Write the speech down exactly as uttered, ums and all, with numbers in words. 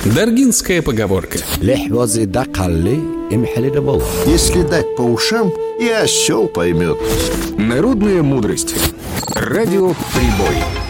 Даргинская поговорка. Если дать по ушам, и осел поймет. Народная мудрость. Радио «Прибой».